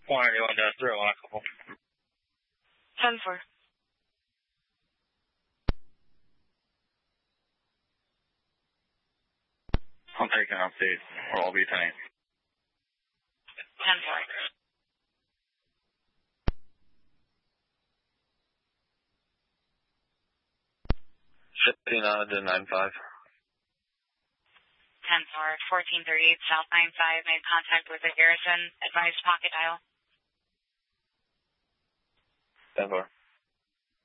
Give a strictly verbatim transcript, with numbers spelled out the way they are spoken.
one ninety-one dash zero on a couple. ten four. I'm taking update, or I'll be ten eight. ten four. fifteen out to nine five. ten four, fourteen thirty-eight South nine five, made contact with the garrison, advised pocket dial. ten four.